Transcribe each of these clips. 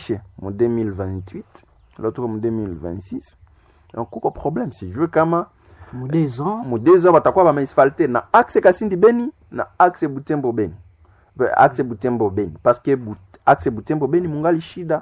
ishe mu 2028 l'autre mu 2026. Donc kuko problème si je veux kama mu 2 ans batakuwa bamaasphalte na axe Kasindi Beni na axe Butembo Beni. Axe Butembo Beni parce que axe Butembo Beni mungali shida.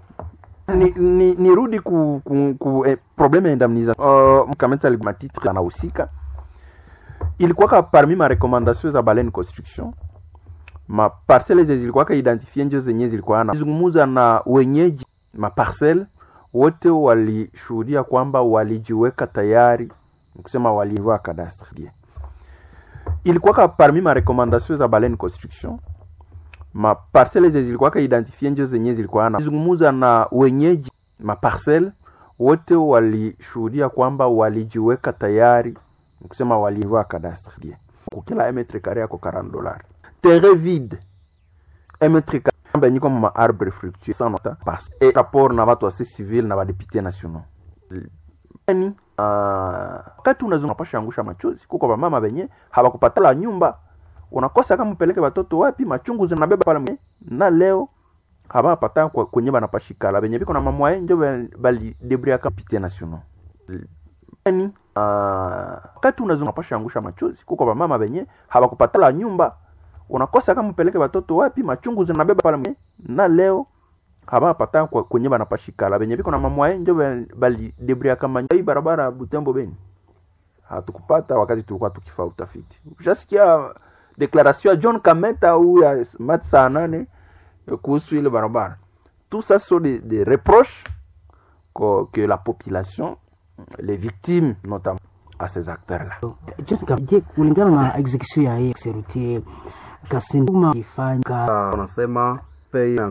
Ni rudi ku problème ya indemnisation. Mkameta matitre anahusika. Ilikuwa parmi ma recommandation za Baleine Construction. Ma parcelle zilikuwa identifié ndio zenye zilikuwa na zungumuza na wenyeji ma parcelle wote walishuhudia kwamba walijiweka tayari kusema walivua cadastre bien. Ilikuwa parmi ma recommandation za Baleine Construction. Ma parcelle zilikuwa identifié ndio zenye zilikuwa na zungumuza na wenyeji ma parcelle wote walishuhudia kwamba walijiweka tayari kusema walivua cadastre bien. Kwa kila mètre carré yako $40. Terrain vide. Mètre carré ni comme ma arbre fructueux sans nota passe. Et rapport na watu wa civil na wa députés nationaux. Ni wakati unazunga pasha angusha machozi kuko ba mama benye hawakupatala nyumba unakosa kama mpeleke watoto wapi machungu zinabeba pale na leo hawapata kwenye banapashikala benye biko na mamwa ndio bali debria députés nationaux. Ni wakati unazunga pasha angusha machozi kuko ba mama benye hawakupatala nyumba unakosa kama mpeleke watoto wapi machungu zinabeba pale na leo hawapata kwenye banapashikala benye biko na mamwa ndio bali debria kama hii barabara Butembo Beni hatukupata wakati tulikuwa tukifanya utafiti. Jasikia déclaration ya John Kameta au ya Matsa nane kuhusu ile barabara. Tout ça sont des reproches que la population, les victimes notamment à ces acteurs-là. Je kulingana na execution ya hii routier Kasindi ifanya wanasema pay